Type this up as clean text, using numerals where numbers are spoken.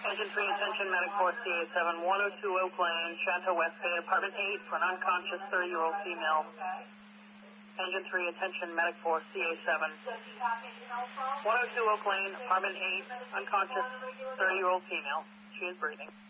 Engine 3, attention, medic 4, CA7, 102 Oak Lane, Chateau West Bay, apartment 8 for an unconscious 30-year-old female. Engine 3, attention, medic 4, CA7, 102 Oak Lane, apartment 8, unconscious 30-year-old female. She is breathing.